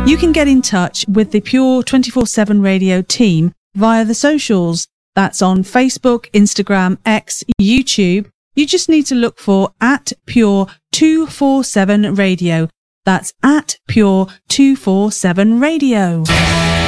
You can get in touch with the Pure 24/7 Radio team via the socials. That's on Facebook, Instagram, X, YouTube. You just need to look for @Pure 247 Radio. That's @Pure 247 Radio.